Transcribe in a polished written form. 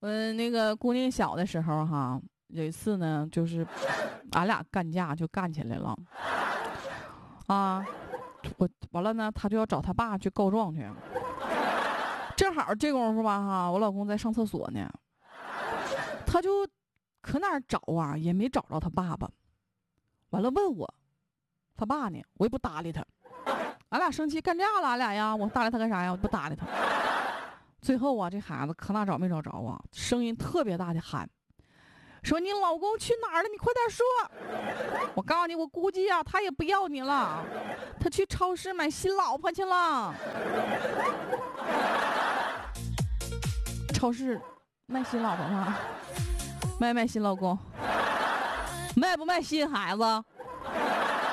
那个姑娘小的时候哈，有一次呢，就是俺俩干架就干起来了，啊，我完了呢，他就要找他爸去告状去。正好这功夫吧哈，我老公在上厕所呢，他就可哪儿找啊，也没找着他爸爸。完了问我他爸呢，我也不搭理他。俺俩生气干架了，俺俩呀，我搭理他干啥呀？我不搭理他。最后啊，这孩子可哪找没找着啊，声音特别大的喊，说你老公去哪儿了？你快点说！我告诉你，我估计啊，他也不要你了，他去超市买新老婆去了。超市卖新老婆吗？卖新老公？卖不卖新孩子？